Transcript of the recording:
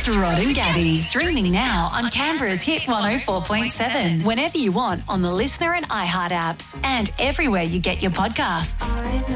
It's Rod and Gabby. Streaming now on Canberra's Hit 104.7. Whenever you want on the Listener and iHeart apps and everywhere you get your podcasts.